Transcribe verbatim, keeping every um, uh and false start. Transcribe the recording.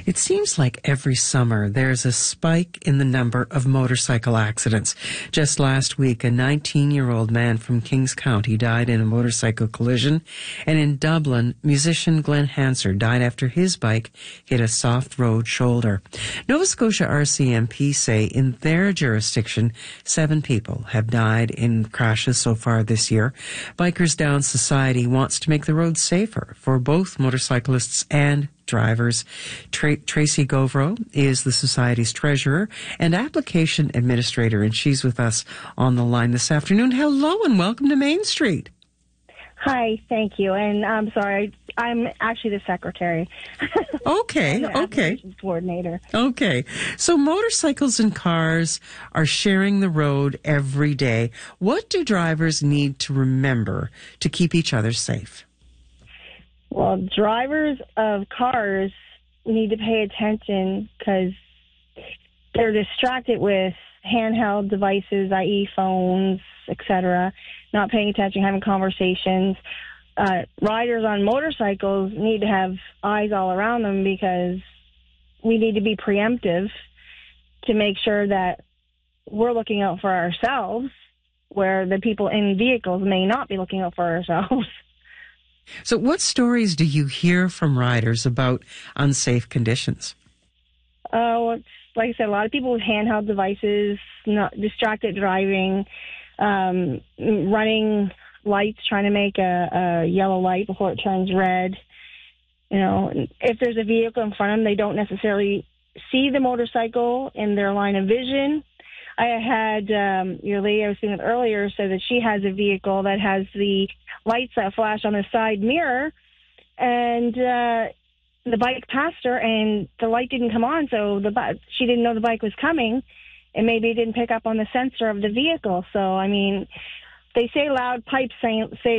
It seems like every summer there's a spike in the number of motorcycle accidents. Just last week, a nineteen-year-old man from Kings County died in a motorcycle collision, and in Dublin, musician Glenn Hansard died after his bike hit a soft road shoulder. Nova Scotia R C M P say in their jurisdiction, seven people have died in crashes so far this year. Bikers Down Society wants to make the roads safer for both motorcyclists and drivers. Tra- Tracy Govro is the Society's treasurer and application administrator, and she's with us on the line this afternoon. Hello and welcome to Main Street. Hi, thank you. And I'm sorry, I'm actually the secretary. Okay, okay. Coordinator. Okay. So motorcycles and cars are sharing the road every day. What do drivers need to remember to keep each other safe? Well, drivers of cars need to pay attention because they're distracted with handheld devices, that is phones, et cetera, not paying attention, having conversations. Uh, riders on motorcycles need to have eyes all around them because we need to be preemptive to make sure that we're looking out for ourselves where the people in vehicles may not be looking out for ourselves. So what stories do you hear from riders about unsafe conditions? Oh, uh, like I said, a lot of people with handheld devices, not distracted driving, um, running lights, trying to make a, a yellow light before it turns red. You know, if there's a vehicle in front of them, they don't necessarily see the motorcycle in their line of vision. I had um, your lady I was speaking with earlier said that she has a vehicle that has the lights that flash on the side mirror, and uh, the bike passed her, and the light didn't come on, so the she didn't know the bike was coming, and maybe it didn't pick up on the sensor of the vehicle. So, I mean, they say loud pipes say, say